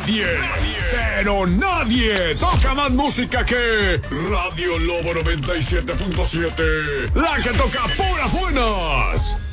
pero nadie toca más música que Radio Lobo 97.7. La que toca puras buenas.